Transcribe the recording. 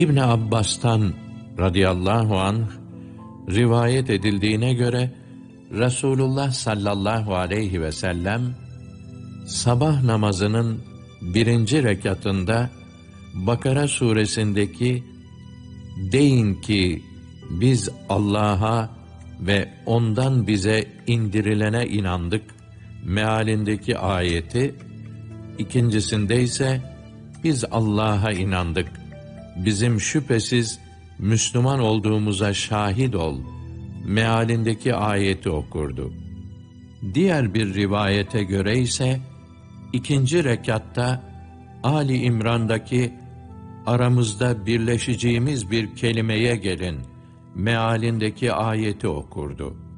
İbn Abbas'tan radıyallahu anh rivayet edildiğine göre Resulullah sallallahu aleyhi ve sellem sabah namazının 1. rekatında Bakara suresindeki "Deyin ki biz Allah'a ve ondan bize indirilene inandık" mealindeki ayeti, ikincisinde ise "Biz Allah'a inandık, bizim şüphesiz Müslüman olduğumuza şahit ol" mealindeki ayeti okurdu. Diğer bir rivayete göre ise 2. rekatta Ali İmran'daki "Aramızda birleşeceğimiz bir kelimeye gelin" mealindeki ayeti okurdu.